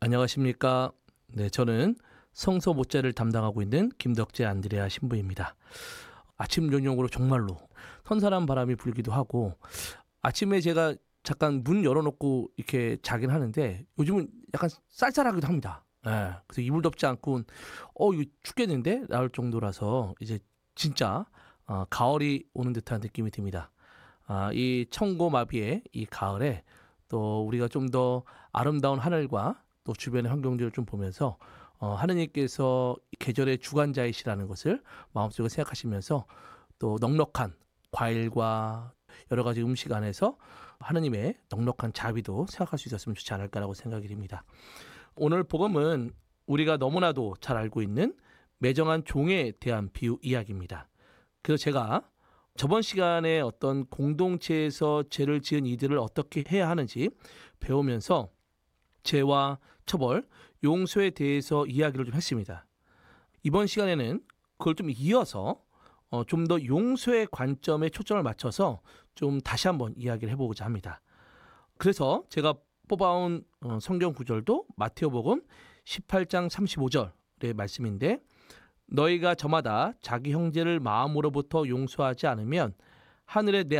안녕하십니까. 네, 저는 성서 모자를 담당하고 있는 김덕재 안드레아 신부입니다. 아침 저녁으로 정말로 선선한 바람이 불기도 하고 아침에 제가 잠깐 문 열어놓고 이렇게 자긴 하는데 요즘은 약간 쌀쌀하기도 합니다. 예, 그래서 이불 덮지 않고 이거 춥겠는데? 나올 정도라서 이제 진짜 가을이 오는 듯한 느낌이 듭니다. 이 청고마비의 이 가을에 또 우리가 좀 더 아름다운 하늘과 또 주변의 환경들을 좀 보면서 하느님께서 계절의 주관자이시라는 것을 마음속에 생각하시면서 또 넉넉한 과일과 여러 가지 음식 안에서 하느님의 넉넉한 자비도 생각할 수 있었으면 좋지 않을까라고 생각이 됩니다. 오늘 복음은 우리가 너무나도 잘 알고 있는 매정한 종에 대한 비유 이야기입니다. 그래서 제가 저번 시간에 어떤 공동체에서 죄를 지은 이들을 어떻게 해야 하는지 배우면서 죄와 처벌, 용서에 대해서 이야기를 좀 했습니다. 이번 시간에는 그걸 좀 이어서 좀 더 용서의 관점에 초점을 맞춰서 좀 다시 한번 이야기를 해보고자 합니다. 그래서 제가 뽑아온 성경 구절도 마태오복음 18장 35절의 말씀인데 너희가 저마다 자기 형제를 마음으로부터 용서하지 않으면 하늘에 내